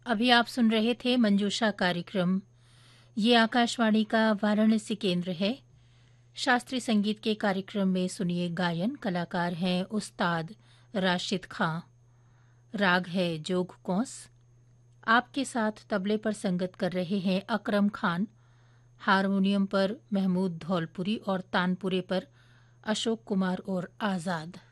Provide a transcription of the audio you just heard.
अभी आप सुन रहे थे मंजूषा कार्यक्रम। ये आकाशवाणी का वाराणसी केंद्र है। शास्त्रीय संगीत के कार्यक्रम में सुनिए गायन। कलाकार हैं उस्ताद राशिद खां। राग है जोग कौंस। आपके साथ तबले पर संगत कर रहे हैं अकरम खान, हारमोनियम पर महमूद धौलपुरी और तानपुरे पर अशोक कुमार और आज़ाद।